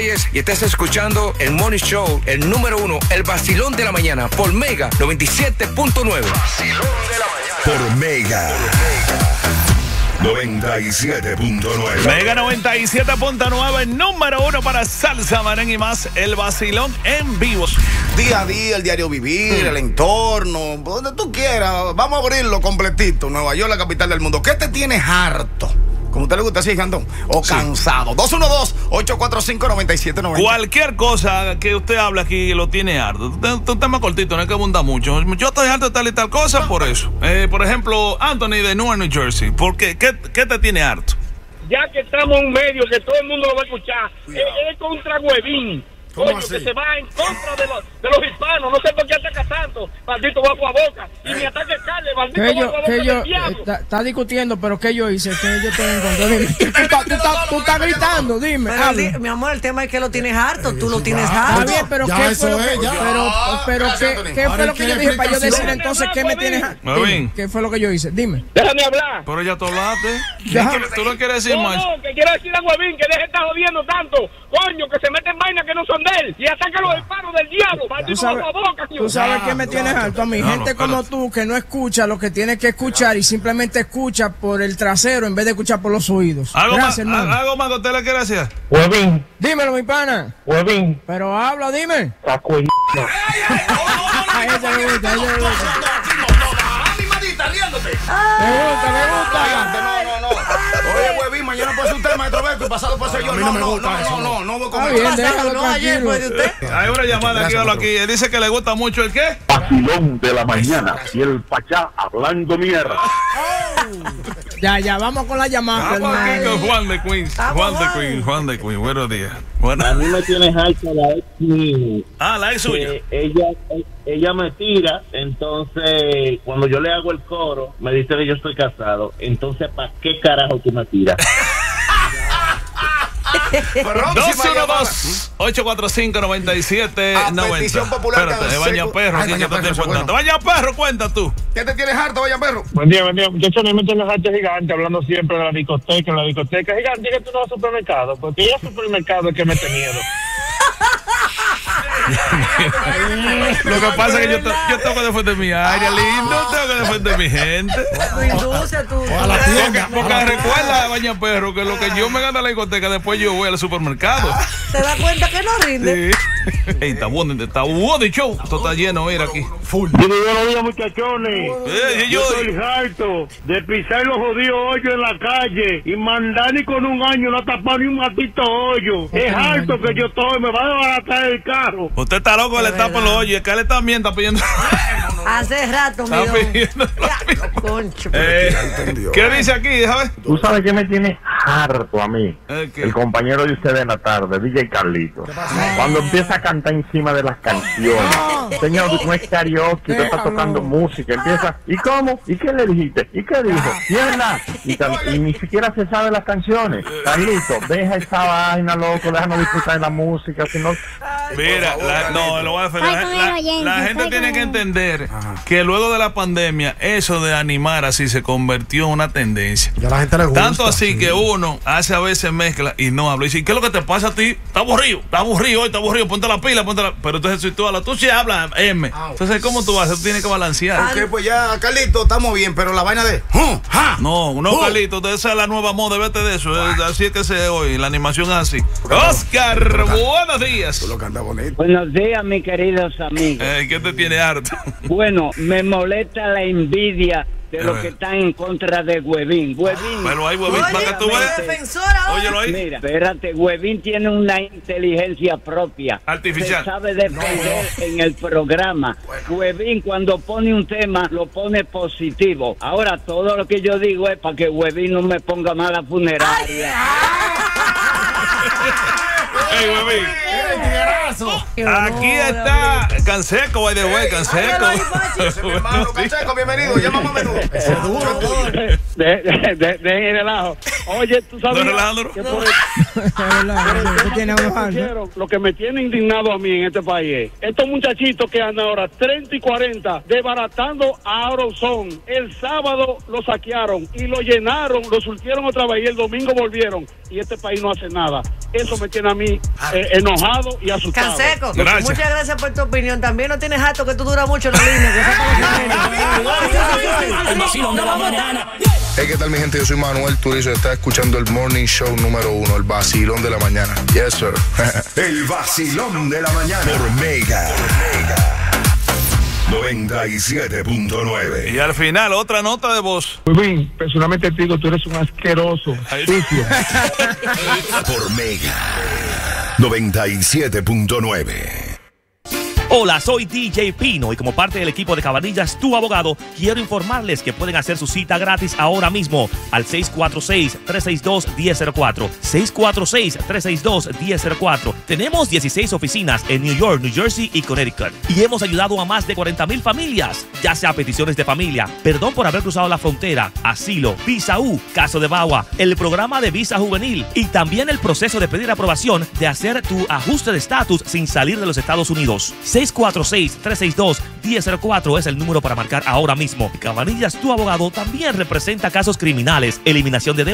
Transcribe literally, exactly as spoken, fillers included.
Reyes y estás escuchando el Morning Show, el número uno, el vacilón de la mañana, por Mega noventa y siete punto nueve. Vacilón de la mañana. Por Mega. noventa y siete punto nueve. Mega noventa y siete punto nueve, número uno para salsa, merengue y más, el vacilón en vivo. Día a día, el diario vivir, mm. el entorno, donde tú quieras. Vamos a abrirlo completito. Nueva York, la capital del mundo. ¿Qué te tienes harto? Como a usted le gusta así, Gandón. O sí. cansado. dos uno dos, ocho cuatro cinco, nueve siete nueve cero. Cualquier cosa que usted hable aquí lo tiene harto. Tu tema cortito, no hay que abundar mucho. Yo estoy harto de tal y tal cosa por eso. Eh, por ejemplo, Anthony de Newark, New Jersey. ¿Por qué? ¿Qué, qué te tiene harto? Ya que estamos en un medio que todo el mundo lo va a escuchar. Es, es contra Huevín. Coño, que se va en contra de los, de los hispanos. No sé por qué ataca tanto. Maldito guapo a boca. Y mi ataque Carle, maldito que yo, guapo a boca. Que yo, está, está discutiendo, pero ¿qué yo hice? Que yo tengo en contra. Dime. Tú, tú, tú, tú estás gritando, dime. Pero, di, mi amor, el tema es que lo tienes harto. Tú lo tienes harto. Está bien, pero ya ¿qué eso fue lo es, que, ya. pero, pero ¿qué, ¿qué fue lo que yo dije para yo decir entonces qué me tienes harto? Dime, ¿qué fue lo que yo hice? Dime. Déjame hablar. Pero ya tú hablaste. Déjame. ¿Tú no quieres decir no, más? No, que quiero decir a Huevín que deje de estar jodiendo tanto. Coño, que se meten vainas que no son de él. Y ataca a los hispanos del diablo. ¿Tú sabes, boca, ¿tú sabes qué me tienes harto a mí? No, Gente no, como tú que no escucha lo que tiene que escuchar y simplemente escucha por el trasero en vez de escuchar por los oídos. ¿Algo, Gracias, más, hermano. ¿Algo más que usted le quiere decir? Huevín. Dímelo, mi pana. Huevín. Pero habla, dime. Saco el A ese me gusta, a ese me gusta. Animadita, riéndote. Me gusta, me gusta. No, no, no. Oye, Huevín, mañana puede ser usted, maestro Beto, y pasado puede ser yo. A mí No, no me no, gusta no, eso, no, no, no voy con Está eso. bien, déjalo No, ayer tranquilo. fue de usted. Hay una llamada aquí, hablo aquí. Él dice que le gusta mucho el qué. Vacilón de la mañana y el Pachá hablando mierda. Ya, ya, vamos con la llamada. Vamos aquí hermano. con Juan de Queens. Juan de Queens, Juan de Queens. Buenos días. Bueno. A mí me tienes alta la ex mía. Ah, la ex suya. Eh, ella, ella me tira, entonces cuando yo le hago el coro, me dice que yo estoy casado. Entonces, ¿para qué carajo tú me tiras? dos uno dos, ocho cuatro cinco, nueve siete nueve cero. Petición popular. Espérate, de Baña Perro. Ay, ¿Quién Baña que te Perro, está contando? bueno. Baña Perro, cuenta tú. ¿Qué te tienes harto, Vaya Perro? Buen día, buen día. Muchachos, no me meten los hartos gigantes hablando siempre de la discoteca. En la discoteca gigante, que tú no vas al supermercado. Porque ya el supermercado es que mete miedo. Lo que pasa es que yo, te, yo tengo que defender mi área, lindo. Tengo que defender mi gente. Tu industria, tu. O a la tienda. Porque, porque recuerda, Baña Perro, que lo que yo me gano en la discoteca, después yo voy al supermercado. ¿Te das cuenta que no rinde? Sí. Ey, está bueno, está bueno el show. Esto está lleno, mira aquí. Full. Buenos días, muchachones. Eh, Yo yo, estoy harto de pisar los jodidos hoyos en la calle y mandar ni con un año no tapar ni un matito hoyo. Es harto que yo estoy, me va a desbaratar el carro. usted está loco, le tapan los hoyos. Que él también está pidiendo. Hace rato, Está mío. pidiendo. Concho. Eh, ¿Qué dice aquí? Déjame. Tú sabes que me tiene harto a mí. ¿El qué? El compañero de ustedes en la tarde, D J Carlito. Cuando empieza a cantar encima de las canciones. Señor, no es karaoke, usted está tocando música. Empieza, ¿y cómo? ¿Y qué le dijiste? ¿Y qué dijo? Mierda. Y, tan- y ni siquiera se sabe las canciones. Carlito, deja esa vaina, loco, déjanos disfrutar de la música, si no... Mira, la, no, lo voy a defender. La, Fue con la- el oyente, la fue gente con tiene el- que entender que luego de la pandemia, eso de animar así se convirtió en una tendencia. Ya a la gente le gusta. Tanto así sí. que uno hace a veces mezcla y no habla. Y dice, ¿qué es lo que te pasa a ti? Está aburrido, está aburrido hoy, está aburrido, ponte la pila, ponte la... Pero entonces si tú hablas, tú sí hablas M. Entonces, ¿cómo tú vas? Tú tienes que balancear. Ok, pues ya, Carlito, estamos bien, pero la vaina de... ¡Hum! ¡Ja! No, no, ¡Hum! Carlito, esa es la nueva moda, vete de eso. es- Así es que se hoy, la animación es así. Oscar, buenos días. Tú lo cantas bonito. Buenos días, mis queridos amigos. Eh, ¿Qué te tiene harto? Bueno, me molesta la envidia de los Eh. que están en contra de Huevín. Huevín. Pero hay huevín, para que tú Oye, veas. defensora ahora. Óyelo ahí. Mira, espérate, Huevín tiene una inteligencia propia. Artificial. Se sabe defender en el programa. Huevín cuando pone un tema lo pone positivo. Ahora todo lo que yo digo es para que Huevín no me ponga mala funeraria. Ey, huevín. pasó? Aquí está Canseco, by the way, Canseco. Ese es mi hermano Canseco, bienvenido. Llama a menudo. Ese es duro, duro. De, de, de, de relajo. Oye, tú sabes que por el, ¿Qué tiene unos años? lo que me tiene indignado a mí en este país es estos muchachitos que andan ahora treinta y cuarenta desbaratando a Auronzón. El sábado lo saquearon y lo llenaron, lo surtieron otra vez y el domingo volvieron y este país no hace nada. Eso me tiene a mí eh, enojado y asustado. Canseco, Gracias. muchas gracias por tu opinión. También no tienes harto que tú duras mucho en la línea. Que El vacilón de la mañana. Hey, ¿qué tal mi gente? Yo soy Manuel Turizo. Está escuchando el Morning Show número uno, el vacilón de la mañana. Yes, sir. El vacilón de la mañana. Por Mega. noventa y siete punto nueve. Y al final, otra nota de voz. Muy bien, personalmente te digo, tú eres un asqueroso, sucio. Por Mega noventa y siete punto nueve. Hola, soy D J Pino y como parte del equipo de Cabanillas, tu abogado, quiero informarles que pueden hacer su cita gratis ahora mismo al seis cuatro seis, tres seis dos, uno cero cero cuatro. seis cuatro seis, tres seis dos, uno cero cero cuatro. Tenemos dieciséis oficinas en New York, New Jersey y Connecticut y hemos ayudado a más de cuarenta mil familias, ya sea peticiones de familia, perdón por haber cruzado la frontera, asilo, visa U, caso de B A W A, el programa de visa juvenil y también el proceso de pedir aprobación de hacer tu ajuste de estatus sin salir de los Estados Unidos. seis cuatro seis, tres seis dos, uno cero cero cuatro es el número para marcar ahora mismo. Cabanillas, tu abogado, también representa casos criminales, eliminación de